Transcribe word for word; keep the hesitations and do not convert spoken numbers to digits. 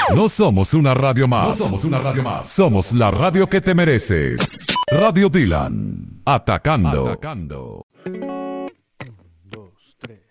No somos una radio más. No somos una radio más. Somos la radio que te mereces. Radio Dylan. Atacando. Atacando.